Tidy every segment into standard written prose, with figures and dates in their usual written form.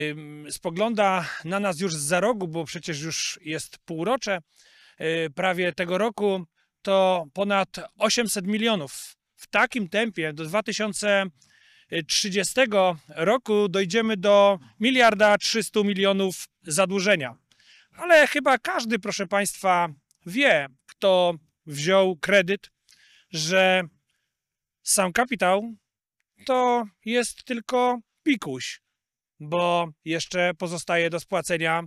spogląda na nas już zza rogu, bo przecież już jest półrocze prawie tego roku, to ponad 800 milionów. W takim tempie do 2030 roku dojdziemy do 1 300 000 000 zadłużenia. Ale chyba każdy, proszę Państwa, wie, kto wziął kredyt, że sam kapitał to jest tylko pikuś, bo jeszcze pozostaje do spłacenia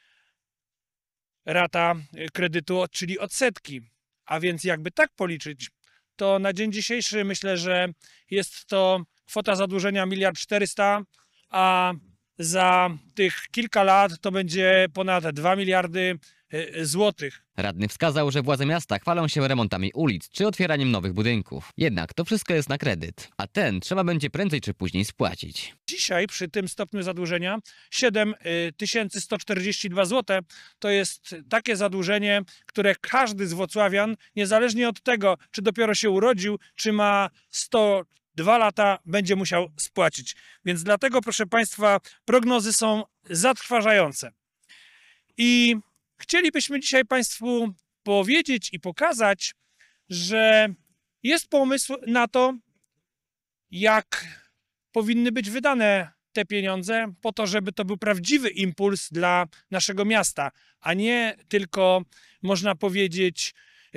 rata kredytu, czyli odsetki. A więc jakby tak policzyć, to na dzień dzisiejszy myślę, że jest to kwota zadłużenia 1 400 000 000, a za tych kilka lat to będzie ponad 2 miliardy złotych. Radny wskazał, że władze miasta chwalą się remontami ulic czy otwieraniem nowych budynków. Jednak to wszystko jest na kredyt, a ten trzeba będzie prędzej czy później spłacić. Dzisiaj przy tym stopniu zadłużenia 7142 zł to jest takie zadłużenie, które każdy z włocławian, niezależnie od tego, czy dopiero się urodził, czy ma 102 lata, będzie musiał spłacić. Więc dlatego, proszę Państwa, prognozy są zatrważające. I chcielibyśmy dzisiaj Państwu powiedzieć i pokazać, że jest pomysł na to, jak powinny być wydane te pieniądze po to, żeby to był prawdziwy impuls dla naszego miasta, a nie tylko, można powiedzieć,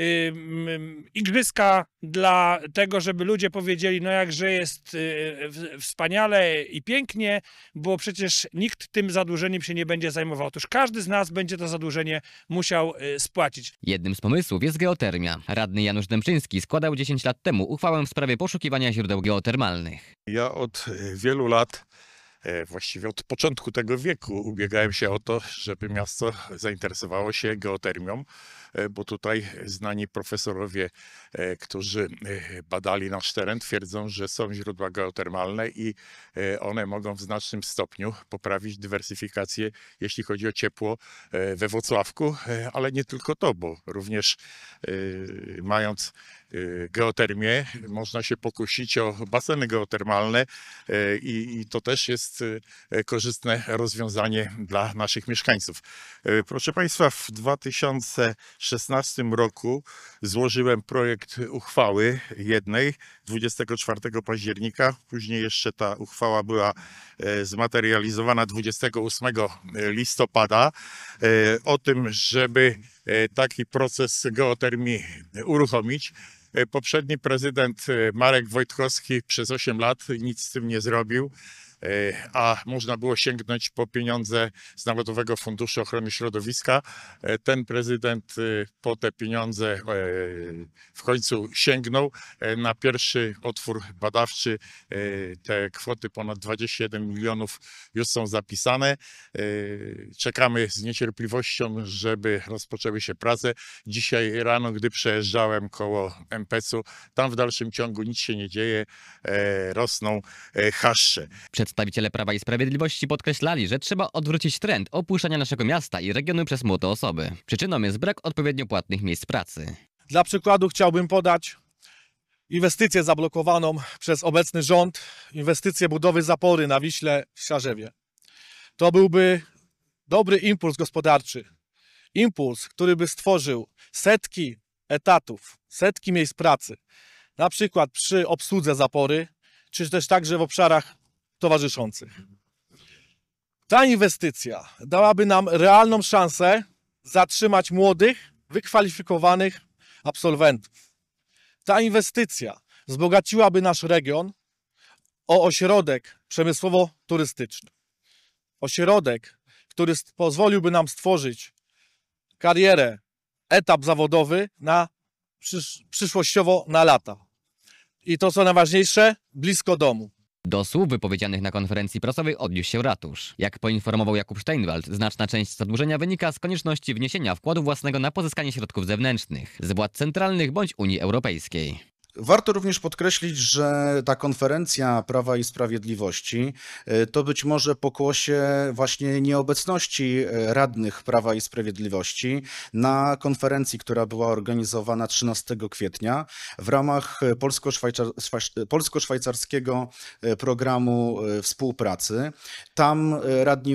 igrzyska dla tego, żeby ludzie powiedzieli, no jakże jest wspaniale i pięknie, bo przecież nikt tym zadłużeniem się nie będzie zajmował. Otóż każdy z nas będzie to zadłużenie musiał spłacić. Jednym z pomysłów jest geotermia. Radny Janusz Dębczyński składał 10 lat temu uchwałę w sprawie poszukiwania źródeł geotermalnych. Ja od wielu lat, właściwie od początku tego wieku, ubiegałem się o to, żeby miasto zainteresowało się geotermią, bo tutaj znani profesorowie, którzy badali nasz teren, twierdzą, że są źródła geotermalne i one mogą w znacznym stopniu poprawić dywersyfikację, jeśli chodzi o ciepło we Włocławku, ale nie tylko to, bo również mając geotermię, można się pokusić o baseny geotermalne i to też jest korzystne rozwiązanie dla naszych mieszkańców. Proszę Państwa, w 2016 roku złożyłem projekt uchwały jednej 24 października. Później jeszcze ta uchwała była zmaterializowana 28 listopada o tym, żeby taki proces geotermii uruchomić. Poprzedni prezydent Marek Wojtkowski przez 8 lat nic z tym nie zrobił, a można było sięgnąć po pieniądze z Narodowego Funduszu Ochrony Środowiska. Ten prezydent po te pieniądze w końcu sięgnął. Na pierwszy otwór badawczy te kwoty ponad 21 milionów już są zapisane. Czekamy z niecierpliwością, żeby rozpoczęły się prace. Dzisiaj rano, gdy przejeżdżałem koło MPC-u, tam w dalszym ciągu nic się nie dzieje, rosną chaszcze. Przedstawiciele Prawa i Sprawiedliwości podkreślali, że trzeba odwrócić trend opuszczania naszego miasta i regionu przez młode osoby. Przyczyną jest brak odpowiednio płatnych miejsc pracy. Dla przykładu chciałbym podać inwestycję zablokowaną przez obecny rząd, inwestycję budowy zapory na Wiśle w Siarzewie. To byłby dobry impuls gospodarczy. Impuls, który by stworzył setki etatów, setki miejsc pracy. Na przykład przy obsłudze zapory, czy też także w obszarach towarzyszących. Ta inwestycja dałaby nam realną szansę zatrzymać młodych, wykwalifikowanych absolwentów. Ta inwestycja wzbogaciłaby nasz region o ośrodek przemysłowo-turystyczny. Ośrodek, który pozwoliłby nam stworzyć karierę, etap zawodowy na przyszłościowo na lata. I to, co najważniejsze, blisko domu. Do słów wypowiedzianych na konferencji prasowej odniósł się ratusz. Jak poinformował Jakub Steinwald, znaczna część zadłużenia wynika z konieczności wniesienia wkładu własnego na pozyskanie środków zewnętrznych z władz centralnych bądź Unii Europejskiej. Warto również podkreślić, że ta konferencja Prawa i Sprawiedliwości to być może pokłosie właśnie nieobecności radnych Prawa i Sprawiedliwości na konferencji, która była organizowana 13 kwietnia w ramach polsko-szwajcarskiego programu współpracy. Tam radni